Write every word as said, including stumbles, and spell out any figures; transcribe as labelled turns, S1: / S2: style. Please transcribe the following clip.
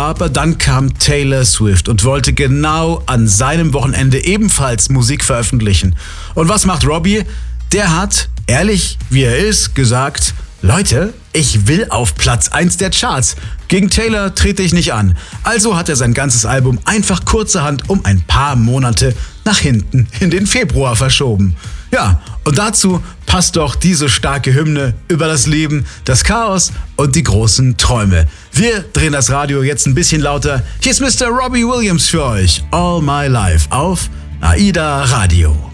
S1: Aber dann kam Taylor Swift und wollte genau an seinem Wochenende ebenfalls Musik veröffentlichen. Und was macht Robbie? Der hat, ehrlich wie er ist, gesagt: Leute, ich will auf Platz eins der Charts. Gegen Taylor trete ich nicht an. Also hat er sein ganzes Album einfach kurzerhand um ein paar Monate nach hinten in den Februar verschoben. Ja, und dazu passt doch diese starke Hymne über das Leben, das Chaos und die großen Träume. Wir drehen das Radio jetzt ein bisschen lauter. Hier ist Mister Robbie Williams für euch. All My Life auf AIDA Radio.